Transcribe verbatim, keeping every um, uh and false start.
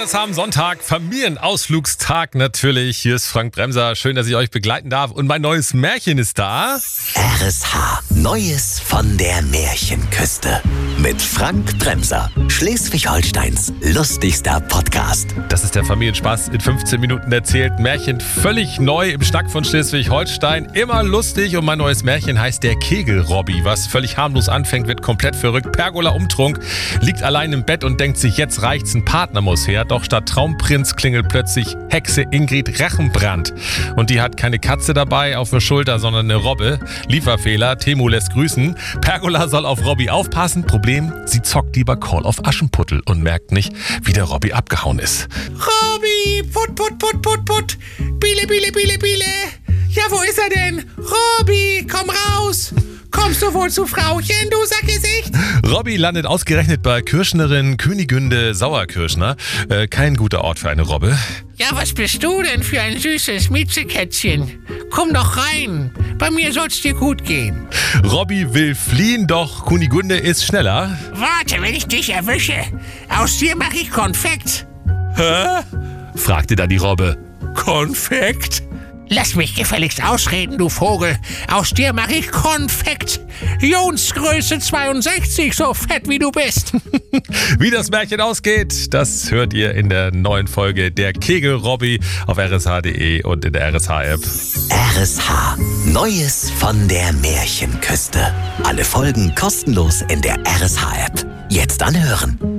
S H am Sonntag, Familienausflugstag natürlich. Hier ist Frank Bremser, schön, dass ich euch begleiten darf. Und mein neues Märchen ist da. R S H, Neues von der Märchenküste. Mit Frank Bremser, Schleswig-Holsteins lustigster Podcast. Das ist der Familienspaß in fünfzehn Minuten erzählt. Märchen völlig neu im Schnack von Schleswig-Holstein. Immer lustig und mein neues Märchen heißt der Kegel-Robby. Was völlig harmlos anfängt, wird komplett verrückt. Pergola-Umtrunk, liegt allein im Bett und denkt sich, jetzt reicht's, ein Partner muss her. Doch statt Traumprinz klingelt plötzlich Hexe Ingrid Rachenbrand. Und die hat keine Katze dabei auf der Schulter, sondern eine Robbe. Lieferfehler, Temu lässt grüßen. Pergola soll auf Robby aufpassen. Problem, sie zockt lieber Call of Aschenputtel und merkt nicht, wie der Robby abgehauen ist. Robby, put, put, put, put, put. Biele, biele, biele, biele. Ja, wo ist er denn? Robby, komm raus. Kommst du wohl zu Frauchen, du Sackgesicht? Robby landet ausgerechnet bei Kirschnerin Königünde Sauerkirschner. Äh, kein guter Ort für eine Robbe. Ja, was bist du denn für ein süßes Miezekätzchen? Komm doch rein. Bei mir soll's dir gut gehen. Robby will fliehen, doch Kunigunde ist schneller. Warte, wenn ich dich erwische. Aus dir mache ich Konfekt. Hä? Fragte dann die Robbe. Konfekt? Lass mich gefälligst ausreden, du Vogel. Aus dir mache ich Konfekt. Jonsgröße zweiundsechzig, so fett wie du bist. Wie das Märchen ausgeht, das hört ihr in der neuen Folge Der Kegel-Robby auf r s h punkt d e und in der R S H-App. R S H, Neues von der Märchenküste. Alle Folgen kostenlos in der R S H-App. Jetzt anhören.